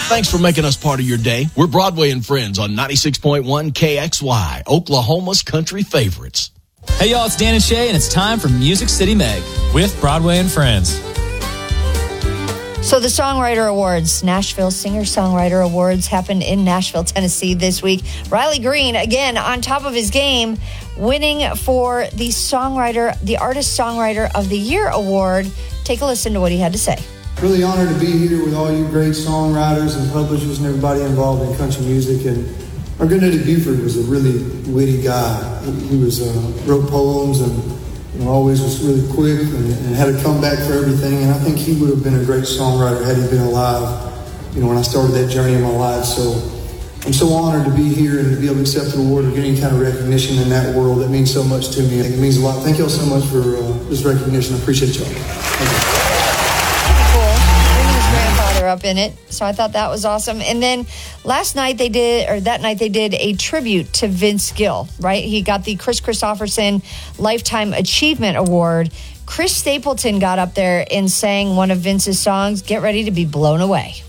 Thanks for making us part of your day. We're Broadway and Friends on 96.1 KXY, Oklahoma's country favorites. Hey y'all, it's Dan and Shay, and it's time for Music City Meg with Broadway and Friends. So the Songwriter Awards, Nashville Singer-Songwriter Awards, happened in Nashville, Tennessee this week. Riley Green, again, on top of his game, winning for the Artist Songwriter of the Year award. Take a listen to what he had to say. Really honored to be here with all you great songwriters and publishers and everybody involved in country music. And our good Eddie Buford was a really witty guy. He was wrote poems and always was really quick and had a comeback for everything. And I think he would have been a great songwriter had he been alive, when I started that journey in my life. So I'm so honored to be here and to be able to accept an award or get any kind of recognition in that world. That means so much to me. It means a lot. Thank y'all so much for this recognition. I appreciate y'all. Thank you. Up in it, so I thought that was awesome. And then that night they did a tribute to Vince Gill, right? He got the Chris Christopherson Lifetime Achievement Award. Chris Stapleton got up there and sang one of Vince's songs, Get Ready to Be Blown Away.